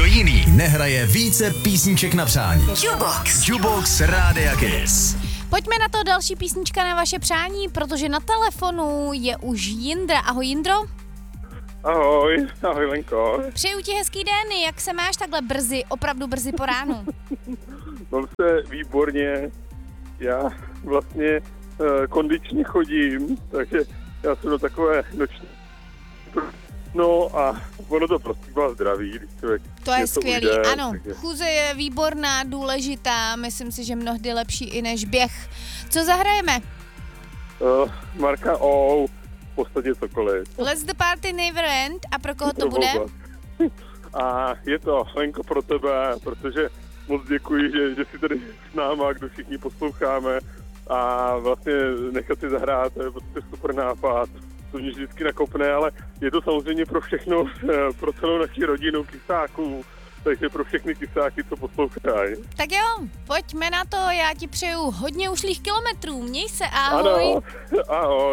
jiný nehraje více písniček na přání. Jukebox Rádia Kiss. Pojďme na to, další písnička na vaše přání, protože na telefonu je už Jindra. Ahoj Jindro. Ahoj Lenko. Přeju ti hezký den, jak se máš takhle brzy, opravdu brzy po ránu? Mám se výborně, já vlastně kondičně chodím, takže já jsem do takové noční. No a ono to prostě má zdraví, když člověk To je něco skvělý, ujde, ano. takže... Chůze je výborná, důležitá, myslím si, že mnohdy lepší i než běh. Co zahrajeme? Marka O, v podstatě cokoliv. Let's the party never end. A pro koho to bude? A je to, Lenko, pro tebe, protože moc děkuji, že jsi tady s náma, kdo všichni posloucháme a vlastně nechat si zahrát, to je prostě super nápad. To mě vždycky nakopne, ale je to samozřejmě pro všechno, pro celou naši rodinu kysáků, takže pro všechny kysáky, co poslouchají. Tak jo, pojďme na to, já ti přeju hodně ušlých kilometrů, měj se, ahoj. Ano, ahoj.